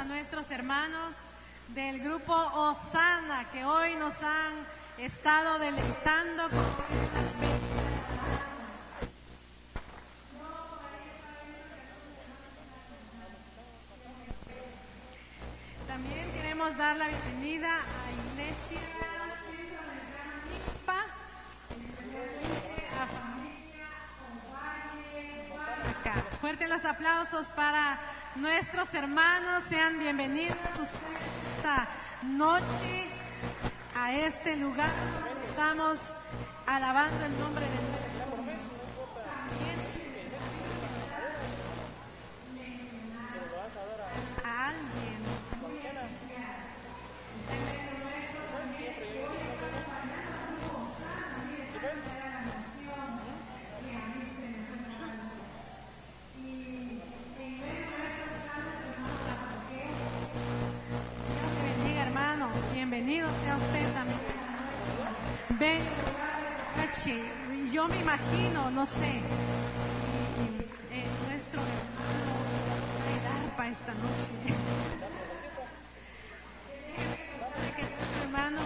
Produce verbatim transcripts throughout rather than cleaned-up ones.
a nuestros hermanos del grupo Osana, que hoy nos han estado deleitando con estas También queremos dar la bienvenida a Iglesia Mispa, a familia Ovalle, acá. Fuertes los aplausos para nuestros hermanos, sean bienvenidos ustedes esta noche a este lugar donde estamos alabando el nombre de Dios. A alguien. Bienvenido sea usted también. Ven, yo me imagino, no sé, si eh, nuestro hermano va a dar para esta noche. Que nuestro hermano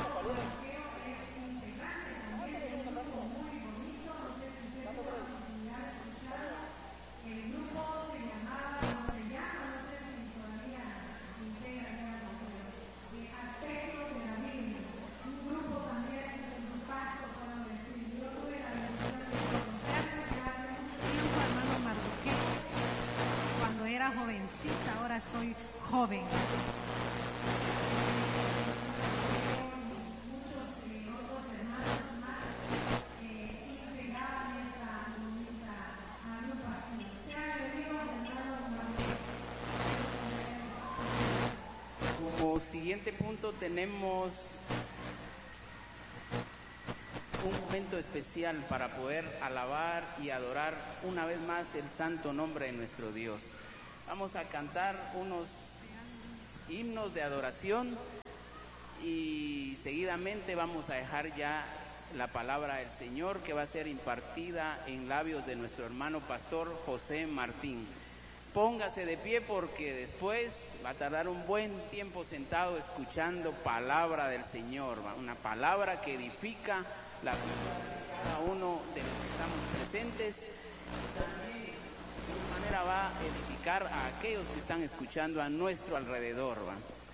el grupo se llamaba, no se llama, no sé si todavía integra al texto de la Biblia. Un grupo también, un paso, puedo decir. Yo tuve la bendición de conocerlo ya hace mucho tiempo, hermano Mardoqueo, cuando era jovencita, ahora soy joven. Muchos eh, otros hermanos más eh, integraban esa bonita agrupación. Sea bienvenido, hermano Mardoqueo. Como siguiente punto tenemos un momento especial para poder alabar y adorar una vez más el santo nombre de nuestro Dios. Vamos a cantar unos himnos de adoración y seguidamente vamos a dejar ya la palabra del Señor, que va a ser impartida en labios de nuestro hermano pastor José Martín. Póngase de pie porque después va a tardar un buen tiempo sentado escuchando palabra del Señor, una palabra que edifica la vida de cada uno de los que estamos presentes. También de alguna manera va a edificar a aquellos que están escuchando a nuestro alrededor, ¿va?